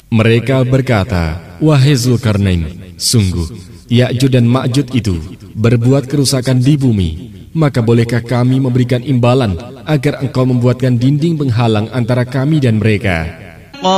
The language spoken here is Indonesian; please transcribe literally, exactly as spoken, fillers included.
Mereka berkata, "Wahai Zulkarnain, sungguh Ya'juj dan Ma'juj itu berbuat kerusakan di bumi. Maka bolehkah kami memberikan imbalan agar engkau membuatkan dinding penghalang antara kami dan mereka?"